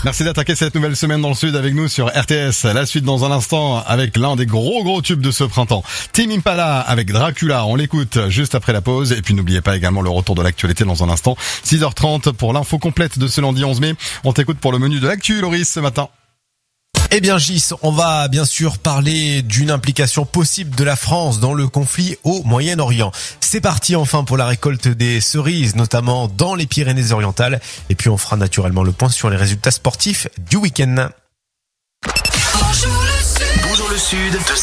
Merci d'attaquer cette nouvelle semaine dans le Sud avec nous sur RTS. La suite dans un instant avec l'un des gros tubes de ce printemps. Tame Impala avec Dracula. On l'écoute juste après la pause. Et puis n'oubliez pas également le retour de l'actualité dans un instant. 6h30 pour l'info complète de ce lundi 11 mai. On t'écoute pour le menu de l'actu, Loris, ce matin. Eh bien Gis, on va bien sûr parler d'une implication possible de la France dans le conflit au Moyen-Orient. C'est parti enfin pour la récolte des cerises, notamment dans les Pyrénées-Orientales. Et puis on fera naturellement le point sur les résultats sportifs du week-end. Bonjour le Sud.